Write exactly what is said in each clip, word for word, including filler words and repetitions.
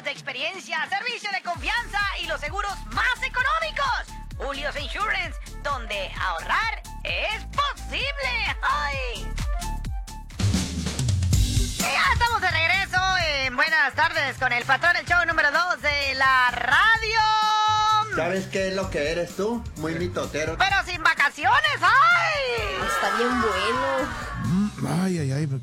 de experiencia, servicio de confianza y los seguros más económicos. Julio's Insurance, donde ahorrar es posible. ¡Ay! Y ya estamos de regreso en Buenas Tardes con el patrón, el show número dos de la radio. ¿Sabes qué es lo que eres tú? Muy mitotero. Pero sin vacaciones, ¡ay! Está bien bueno. Mm, ay, ay, ay.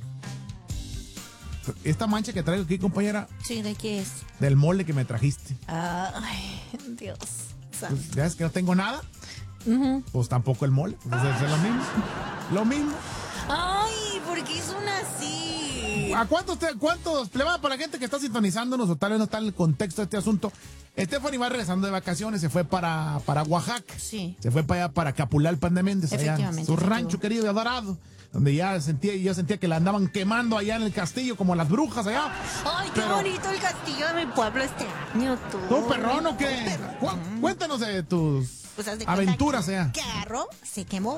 Esta mancha que traigo aquí, compañera. Sí, ¿de qué es? Del mole que me trajiste. Ay, Dios. Pues, ¿ya ves que no tengo nada? Uh-huh. Pues tampoco el mole. Pues es, es lo mismo. Lo mismo. Ay, ¿por qué son así? ¿A cuántos, te, cuántos, plebada, para la gente que está sintonizándonos o tal vez no está en el contexto de este asunto? Stephanie va regresando de vacaciones, se fue para, para Oaxaca. Sí. Se fue para allá, para Capulalpan de Méndez, allá, su rancho querido y adorado, donde ya sentía, yo sentía que la andaban quemando allá en el castillo, como las brujas allá. Ay, qué Pero, bonito el castillo de mi pueblo este año, tú. ¿Tú, perrón, o qué? Cu cuéntanos de tus pues de aventuras allá. Que agarró, se quemó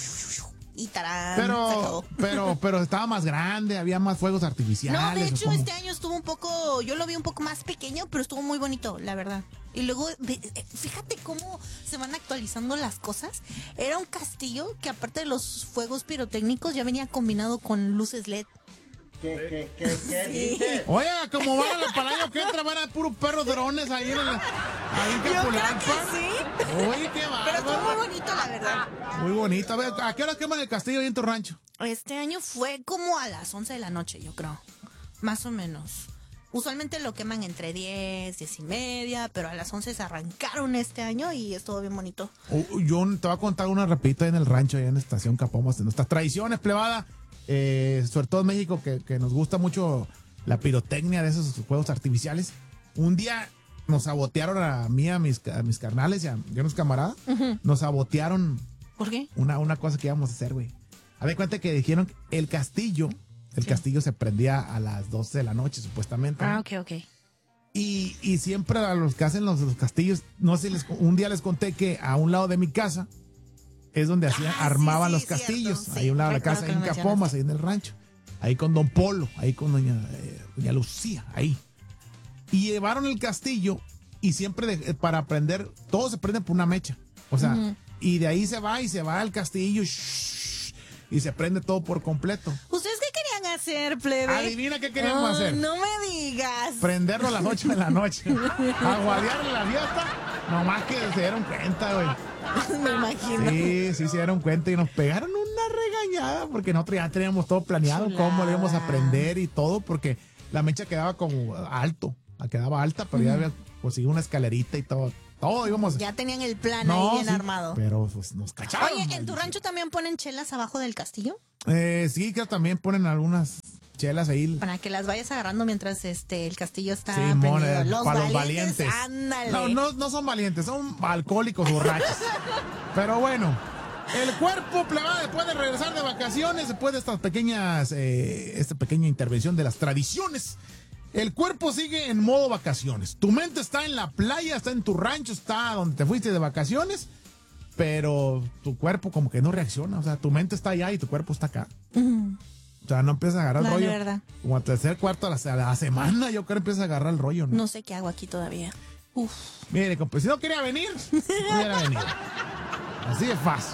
y tarán. Pero, pero, pero estaba más grande, había más fuegos artificiales. No, de hecho, este año estuvo un poco, yo lo vi un poco más pequeño, pero estuvo muy bonito, la verdad. Y luego, fíjate cómo se van actualizando las cosas. Era un castillo que aparte de los fuegos pirotécnicos ya venía combinado con luces L E D. ¿Qué, qué, qué, qué sí. dices? Oye, como van a la para el año que entra, van a puros perros drones ahí en, el, ahí en Capulalpan. Sí. Oye, qué bárbaro. Pero estuvo muy bonito, la verdad. Muy bonito. A ver, ¿a qué hora queman el castillo ahí en tu rancho? Este año fue como a las once de la noche, yo creo. Más o menos. Usualmente lo queman entre diez, diez y media, pero a las once se arrancaron este año y estuvo bien bonito. Oh, yo te voy a contar una rapidita ahí en el rancho, allá en la estación Capomas, de nuestras tradiciones, plebada. Eh, sobre todo en México, que, que nos gusta mucho la pirotecnia de esos juegos artificiales. Un día nos sabotearon a mí, a mis, a mis carnales y a, y a unos camaradas. Uh-huh. Nos sabotearon. ¿Por qué? Una, una cosa que íbamos a hacer, güey. A ver, cuenta que dijeron que el castillo, el sí. castillo se prendía a las doce de la noche, supuestamente. Ah, ok, ok. Y, y siempre a los que hacen los, los castillos, no sé, les, un día les conté que a un lado de mi casa es donde hacían, ah, armaban sí, sí, los castillos. Cierto, ahí sí, a un lado de la casa, ahí en Capomas, ahí en el rancho. Ahí con Don Polo, ahí con Doña, eh, Doña Lucía, ahí. Y llevaron el castillo y siempre de, para prender, todo se prende por una mecha. O sea, uh-huh. y de ahí se va y se va al castillo shh, y se prende todo por completo. ¿Ustedes qué querían hacer, plebe? Adivina qué queríamos oh, hacer. No me digas. Prenderlo a las ocho de la noche. Aguadearle la fiesta. Nomás que se dieron cuenta, güey. Me imagino. Sí, sí se dieron cuenta y nos pegaron una regañada porque nosotros ya teníamos todo planeado, Chulada. Cómo le íbamos a prender y todo, porque la mecha quedaba como alto, la quedaba alta, pero mm. ya había conseguido una escalerita y todo. Todo íbamos. Ya tenían el plan no, ahí bien sí, armado. Pero pues nos cacharon. Oye, ¿en tu rancho también ponen chelas abajo del castillo? Eh, sí, que también ponen algunas chelas ahí. Para que las vayas agarrando mientras este el castillo está sí, prendido. Mona, los, para valientes, los valientes. Ándale. No, no, no son valientes, son alcohólicos borrachos. Pero bueno, el cuerpo, plebada, después de regresar de vacaciones, después de estas pequeñas, eh, esta pequeña intervención de las tradiciones, el cuerpo sigue en modo vacaciones. Tu mente está en la playa, está en tu rancho, está donde te fuiste de vacaciones, pero tu cuerpo como que no reacciona. O sea, tu mente está allá y tu cuerpo está acá. Uh-huh. O sea, no empiezas a agarrar el rollo. Verdad. Como al tercer cuarto a la, a la semana, yo creo que empiezas a agarrar el rollo, ¿no? No sé qué hago aquí todavía. Uf. Mire, compa, si no quería venir, no quería venir. Así de fácil.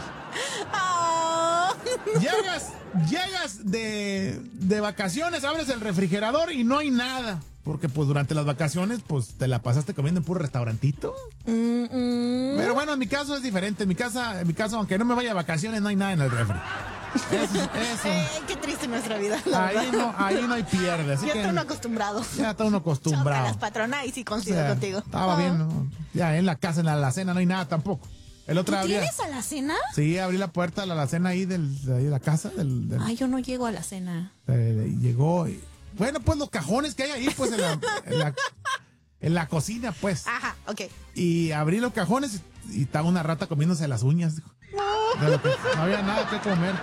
Oh. Llegas, llegas de, de vacaciones, abres el refrigerador y no hay nada. Porque pues durante las vacaciones, pues te la pasaste comiendo en puro restaurantito. Mm-mm. Pero bueno, en mi caso es diferente. En mi casa, en mi caso, aunque no me vaya de vacaciones, no hay nada en el refri. Eso, eso. Eh, qué triste nuestra vida. Ahí no, ahí no hay pierde. Así ya que, está uno acostumbrado. Ya está uno acostumbrado. Las patronas y sí coincido o sea, contigo. Estaba oh. bien, ¿no? Ya en la casa, en la alacena, no hay nada tampoco. El otro ¿Tú abría, tienes alacena? Sí, abrí la puerta de la alacena ahí, del, de, ahí de la casa. Del, del, Ay, yo no llego a la cena. Eh, llegó. Y, bueno, pues los cajones que hay ahí, pues en la, en la, en la cocina, pues. Ajá, ok. Y abrí los cajones y, y estaba una rata comiéndose las uñas. No, de lo que, no había nada que comer.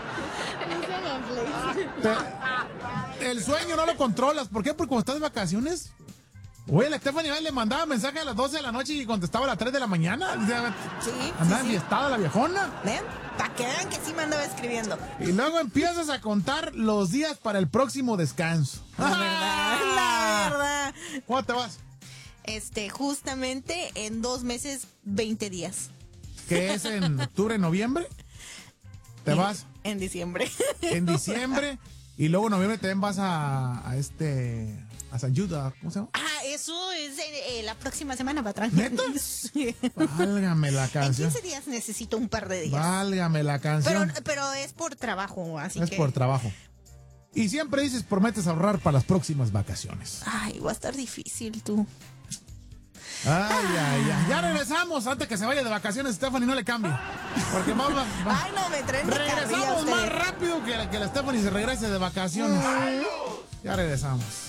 Te, el sueño no lo controlas. ¿Por qué? Porque cuando estás de vacaciones. Güey, la Stephanie le mandaba mensaje a las doce de la noche y contestaba a las tres de la mañana. Sí. Andaba sí, enfiestada sí. la viejona. ¿Ven? Para que vean que sí me andaba escribiendo. Y luego empiezas a contar los días para el próximo descanso. La verdad, la verdad. ¿Cómo te vas? Este, justamente en dos meses, veinte días. ¿Qué es en octubre, noviembre? ¿Te en, vas? En diciembre. En diciembre. Y luego en noviembre también vas a, a este... a San Judas, ¿cómo se llama? Ah, eso es eh, eh, la próxima semana, patrón. ¿Neta? Sí. Válgame la canción. En quince días necesito un par de días. Válgame la canción. Pero, pero es por trabajo, así es que... Es por trabajo. Y siempre dices, prometes ahorrar para las próximas vacaciones. Ay, va a estar difícil, tú. Ay, ay, ay. Ya regresamos antes que se vaya de vacaciones, Stephanie, no le cambie. Porque vamos, vamos. Ay, no, me traen de regresamos carrilla más usted. rápido que la, que la Stephanie se regrese de vacaciones. Ya regresamos.